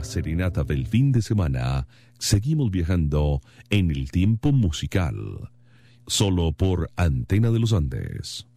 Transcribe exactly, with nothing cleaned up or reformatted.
serenata del fin de semana, seguimos viajando en el tiempo musical, solo por Antena de los Andes.